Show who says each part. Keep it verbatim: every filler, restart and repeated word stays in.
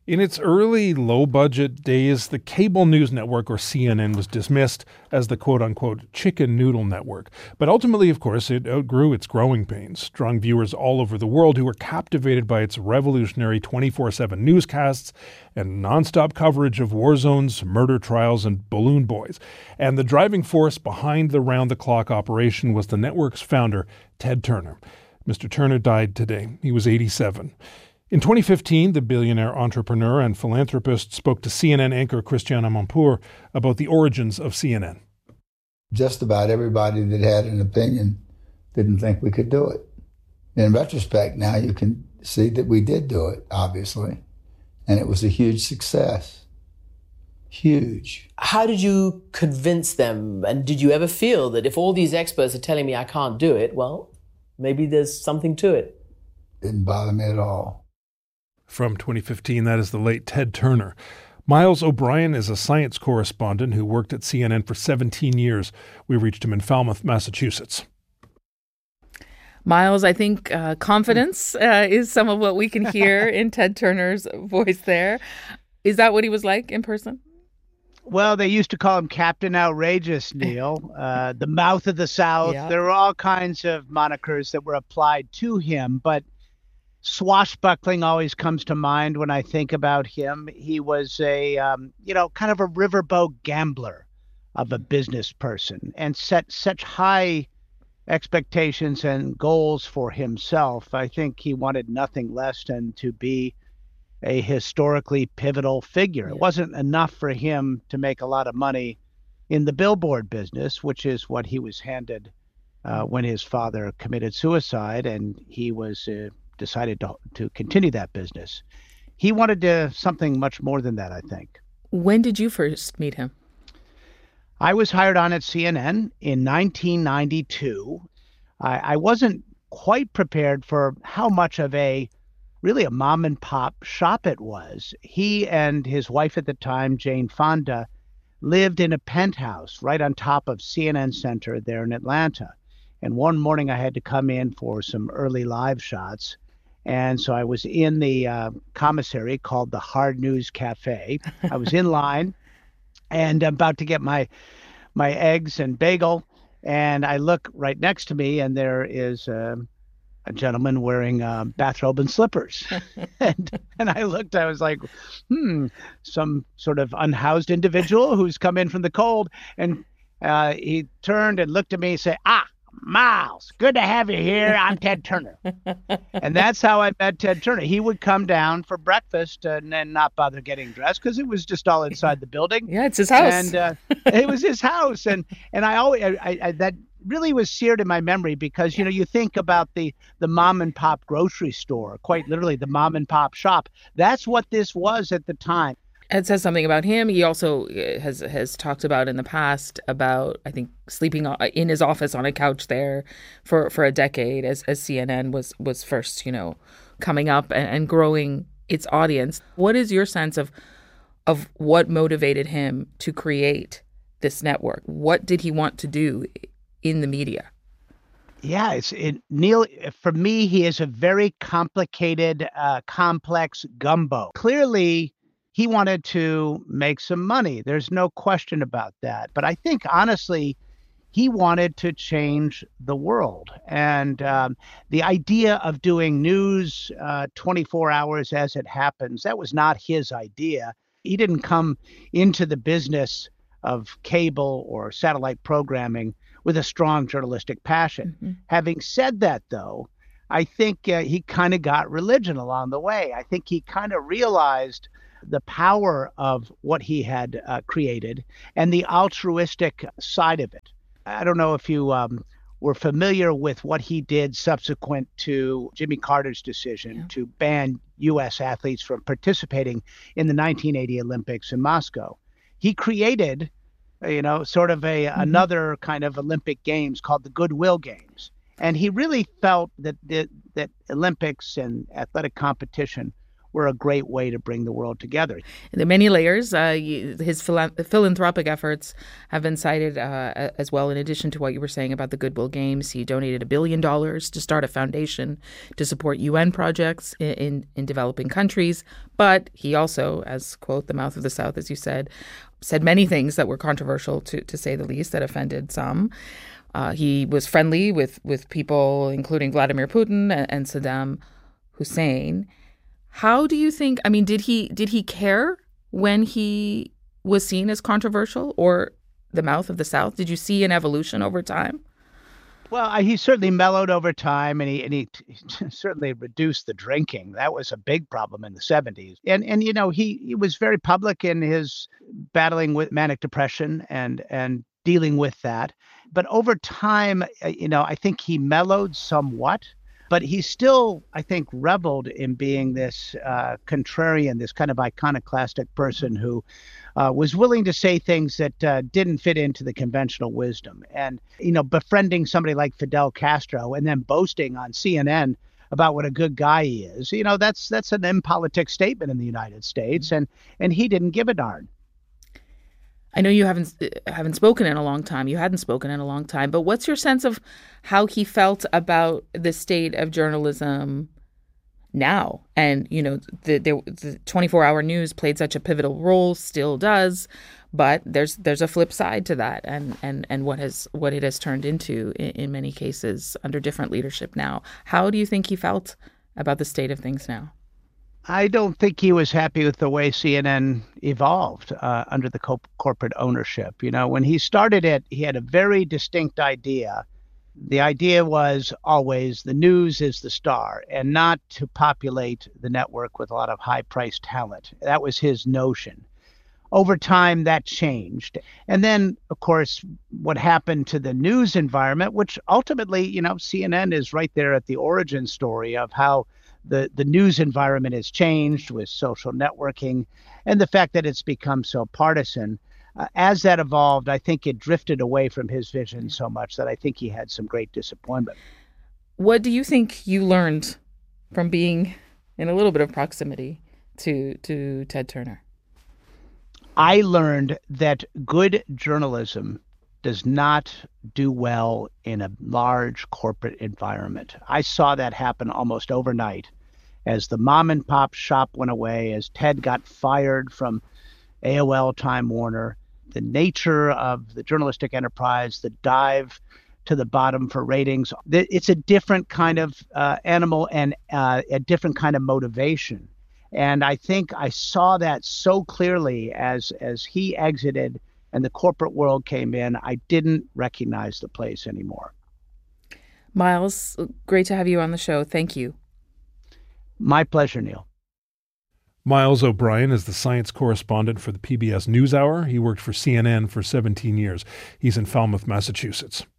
Speaker 1: In its early low-budget days, the cable news network, or C N N, was dismissed as the quote-unquote chicken noodle network. But ultimately, of course, it outgrew its growing pains, drawing viewers all over the world who were captivated by its revolutionary twenty-four seven newscasts and nonstop coverage of war zones, murder trials, and balloon boys. And the driving force behind the round-the-clock operation was the network's founder, Ted Turner. Mister Turner died today. He was eighty-seven. In twenty fifteen, the billionaire entrepreneur and philanthropist spoke to C N N anchor Christiane Amanpour about the origins of C N N.
Speaker 2: Just about everybody that had an opinion didn't think we could do it. In retrospect, now you can see that we did do it, obviously, and it was a huge success. Huge.
Speaker 3: How did you convince them? And did you ever feel that if all these experts are telling me I can't do it, well, maybe there's something to it?
Speaker 2: Didn't bother me at all.
Speaker 1: From twenty fifteen, that is the late Ted Turner. Miles O'Brien is a science correspondent who worked at C N N for seventeen years. We reached him in Falmouth, Massachusetts.
Speaker 4: Miles, I think uh, confidence uh, is some of what we can hear in Ted Turner's voice there. Is that what he was like in person?
Speaker 5: Well, they used to call him Captain Outrageous, Neil, uh, the mouth of the South. Yeah. There were all kinds of monikers that were applied to him, but swashbuckling always comes to mind when I think about him. He was a, um, you know, kind of a riverboat gambler of a business person and set such high expectations and goals for himself. I think he wanted nothing less than to be a historically pivotal figure. Yeah. It wasn't enough for him to make a lot of money in the billboard business, which is what he was handed uh, when his father committed suicide, and he was uh, decided to to continue that business. He wanted to something much more than that, I think.
Speaker 4: When did you first meet him?
Speaker 5: I was hired on at C N N in nineteen ninety-two. I, I wasn't quite prepared for how much of a, really a mom and pop shop it was. He and his wife at the time, Jane Fonda, lived in a penthouse right on top of C N N Center there in Atlanta. And one morning I had to come in for some early live shots. And so I was in the uh, commissary called the Hard News Cafe. I was in line and I'm about to get my my eggs and bagel. And I look right next to me and there is uh, a gentleman wearing uh, bathrobe and slippers. and, and I looked, I was like, hmm, some sort of unhoused individual who's come in from the cold. And uh, he turned and looked at me and said, ah, Miles, good to have you here. I'm Ted Turner. And that's how I met Ted Turner. He would come down for breakfast and then not bother getting dressed because it was just all inside the building.
Speaker 4: Yeah, it's his house.
Speaker 5: And uh, it was his house. And and I always I, I, that really was seared in my memory because, you know, you think about the the mom and pop grocery store, quite literally the mom and pop shop. That's what this was at the time.
Speaker 4: Ed says something about him. He also has has talked about in the past about, I think, sleeping in his office on a couch there for, for a decade as, as C N N was, was first, you know, coming up and, and growing its audience. What is your sense of of what motivated him to create this network? What did he want to do in the media?
Speaker 5: Yeah, it's it, Neil, for me, he is a very complicated, uh, complex gumbo. Clearly, he wanted to make some money. There's no question about that. But I think, honestly, he wanted to change the world. And um, the idea of doing news uh, twenty-four hours as it happens, that was not his idea. He didn't come into the business of cable or satellite programming with a strong journalistic passion. Mm-hmm. Having said that, though, I think uh, he kind of got religion along the way. I think he kind of realized the power of what he had uh, created and the altruistic side of it. I don't know if you um, were familiar with what he did subsequent to Jimmy Carter's decision yeah. to ban U S athletes from participating in the nineteen eighty Olympics in Moscow. He created, you know, sort of a mm-hmm. another kind of Olympic Games called the Goodwill Games. And he really felt that the, that Olympics and athletic competition were a great way to bring the world together.
Speaker 4: There are many layers. Uh, his philanthropic efforts have been cited uh, as well, in addition to what you were saying about the Goodwill Games. He donated a billion dollars to start a foundation to support U N projects in, in, in developing countries. But he also, as, quote, the mouth of the South, as you said, said many things that were controversial, to, to say the least, that offended some. Uh, he was friendly with, with people, including Vladimir Putin and, and Saddam Hussein. How do you think, I mean, did he did he care when he was seen as controversial or the mouth of the South? Did you see an evolution over time?
Speaker 5: Well, he certainly mellowed over time, and he and he certainly reduced the drinking. That was a big problem in the seventies. And and you know, he, he was very public in his battling with manic depression and and dealing with that. But over time, you know, I think he mellowed somewhat. But he still, I think, reveled in being this uh, contrarian, this kind of iconoclastic person who uh, was willing to say things that uh, didn't fit into the conventional wisdom. And, you know, befriending somebody like Fidel Castro and then boasting on C N N about what a good guy he is, you know, that's that's an impolitic statement in the United States. And, and he didn't give a darn.
Speaker 4: I know you haven't haven't spoken in a long time. You hadn't spoken in a long time. But what's your sense of how he felt about the state of journalism now? And, you know, the, the, the twenty-four hour news played such a pivotal role, still does. But there's there's a flip side to that, and and, and what has what it has turned into in, in many cases under different leadership now. How do you think he felt about the state of things now?
Speaker 5: I don't think he was happy with the way C N N evolved uh, under the co- corporate ownership. You know, when he started it, he had a very distinct idea. The idea was always the news is the star, and not to populate the network with a lot of high-priced talent. That was his notion. Over time, that changed. And then, of course, what happened to the news environment, which ultimately, you know, C N N is right there at the origin story of how The, the news environment has changed with social networking and the fact that it's become so partisan. Uh, as that evolved, I think it drifted away from his vision so much that I think he had some great disappointment.
Speaker 4: What do you think you learned from being in a little bit of proximity to to Ted Turner?
Speaker 5: I learned that good journalism does not do well in a large corporate environment. I saw that happen almost overnight as the mom and pop shop went away, as Ted got fired from A O L Time Warner. The nature of the journalistic enterprise, the dive to the bottom for ratings, it's a different kind of uh, animal and uh, a different kind of motivation. And I think I saw that so clearly as as he exited and the corporate world came in. I didn't recognize the place anymore.
Speaker 4: Miles, great to have you on the show. Thank you.
Speaker 5: My pleasure, Neil.
Speaker 1: Miles O'Brien is the science correspondent for the P B S NewsHour. He worked for C N N for seventeen years. He's in Falmouth, Massachusetts.